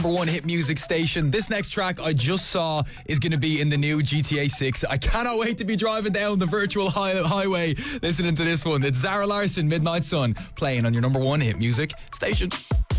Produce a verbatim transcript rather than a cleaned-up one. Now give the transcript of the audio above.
Number one hit music station. This next track I just saw is going to be in the new G T A six. I cannot wait to be driving down the virtual high- highway listening to this one. It's Zara Larsson, Midnight Sun, playing on your number one hit music station.